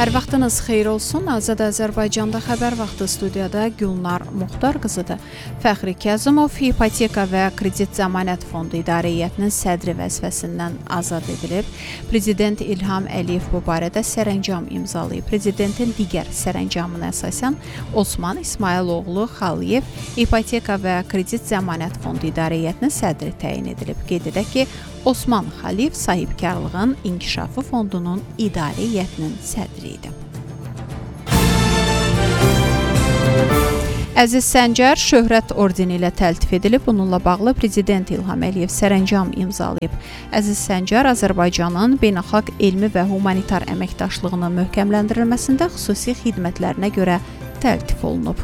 Hər vaxtınız xeyir olsun. Azad Azərbaycanda xəbər vaxtı studiyada Gülnar Muxtar qızıdır. Fəxri Kəzimov İpoteka və Kredit Zəmanət Fondu İdarə Heyətinin sədri vəzifəsindən azad edilib. Prezident İlham Əliyev bu barədə sərəncam imzalayıb. Prezidentin digər sərəncamına əsasən Osman İsmayıloğlu Xaliyev İpoteka və Kredit Zəmanət Fondu İdarə Heyətinin sədri təyin edilib. Qeyd edək ki, Osman Xaliyev Sahibkarlığın İnkişafı Fondunun İdarə Heyətinin sədri idi. Əziz Səncər şöhrət ordeni ilə təltif edilib. Bununla bağlı Prezident İlham Əliyev sərəncam imzalayıb. Əziz Səncər Azərbaycanın beynəlxalq elmi və humanitar əməkdaşlığının möhkəmləndirilməsində xüsusi xidmətlərinə görə təltif olunub.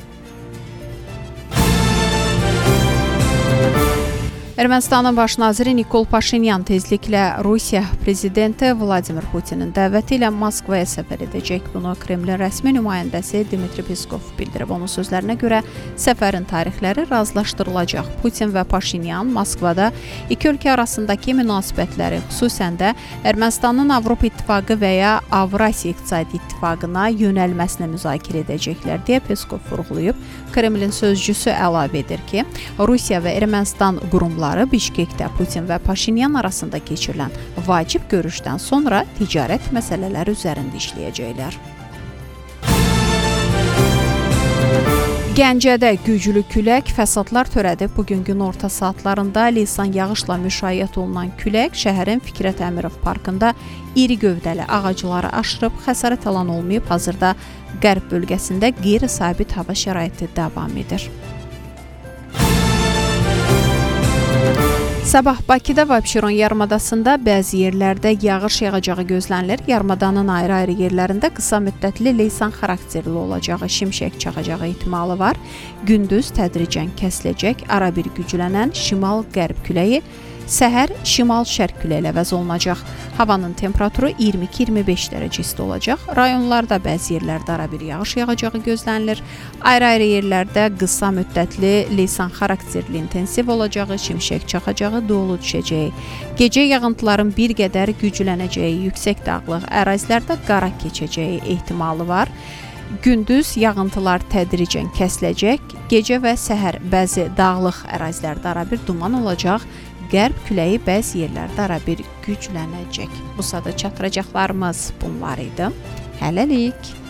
Ermənistanın baş naziri Nikol Paşinyan tezliklə Rusiya prezidenti Vladimir Putinin dəvəti ilə Moskvaya səfər edəcək. Bunu Kremlin rəsmi nümayəndəsi Dmitri Peskov bildirib. Onun sözlərinə görə səfərin tarixləri razılaşdırılacaq. Putin və Paşinyan Moskvada iki ölkə arasındakı münasibətləri, xüsusən də Ermənistanın Avropa İttifaqı və ya Avrasiya İqtisadi İttifaqına yönəlməsini müzakirə edəcəklər deyə Peskov vurğulayıb. Kremlin sözcüsü əlavə edir ki, Rusiya və Ermənistan qurumları Bişkekdə Putin və Paşinyan arasında keçirilən vacib görüşdən sonra ticarət məsələləri üzərində işləyəcəklər. Gəncədə güclü külək fəsadlar törədib. Bugün gün orta saatlarında leysan yağışla müşayiət olunan külək şəhərin Fikrət Əmirov parkında iri gövdəli ağacları aşırıb, xəsarət alan olmayıb. Hazırda qərb bölgəsində qeyri-sabit hava şəraiti davam edir. Sabah Bakıda və Abşeron yarımadasında bəzi yerlərdə yağış yağacağı gözlənilir. Yarımadanın ayrı-ayrı yerlərində qısa müddətli leysan xarakterli olacağı, şimşək çaxacağı ehtimalı var. Gündüz tədricən kəsiləcək, ara bir güclənən şimal-qərb küləyi səhər şimal-şərq küləyi əvəz olunacaq. Havanın temperaturu 22-25 dərəcə isti olacaq. Rayonlarda bəzi yerlərdə ara bir yağış yağacağı gözlənilir. Ayrı-ayrı yerlərdə qısa müddətli leysan xarakterli intensiv olacağı, şimşək çaxacağı, dolu düşəcəyi. Gecə yağıntıların bir qədər güclənəcəyi, yüksək dağlıq ərazilərdə qara keçəcəyi ehtimalı var. Gündüz yağıntılar tədricən kəsiləcək. Gecə və səhər bəzi dağlıq ərazilərdə ara bir duman olacaq. Qərb küləyi bəzi yerlərdə ara bir güclənəcək. Bu sada çatdıracaqlarımız bunlar idi. Hələlik.